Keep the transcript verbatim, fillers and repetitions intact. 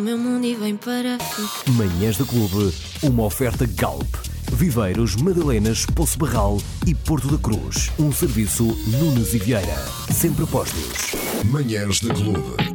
Meu mundo e vem para ficar. Manhãs da Clube, uma oferta Galp. Viveiros, Madalenas, Poço Barral e Porto da Cruz. Um serviço Nunes e Vieira. Sempre postos. Manhãs da Clube.